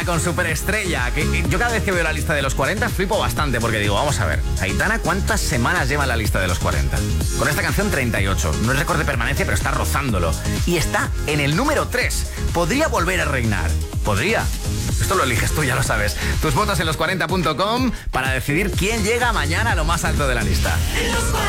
Con Superestrella, que yo cada vez que veo la lista de los 40 flipo bastante porque digo, vamos a ver, Aitana, ¿cuántas semanas lleva en la lista de los 40? Con esta canción 38, no es récord de permanencia, pero está rozándolo. Y está en el número 3, podría volver a reinar, podría. Esto lo eliges tú, ya lo sabes. Tus votos en los40.com para decidir quién llega mañana a lo más alto de la lista.